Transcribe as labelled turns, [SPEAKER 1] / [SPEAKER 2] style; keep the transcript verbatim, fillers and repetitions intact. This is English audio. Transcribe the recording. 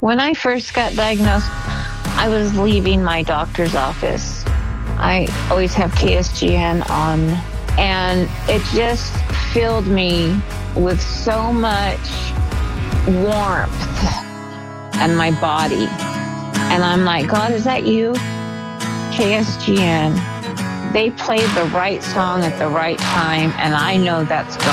[SPEAKER 1] When I first got diagnosed, I was leaving my doctor's office. I always have K S G N on, and it just filled me with so much warmth in my body. And I'm like, God, is that you? K S G N. They played the right song at the right time, and I know that's God.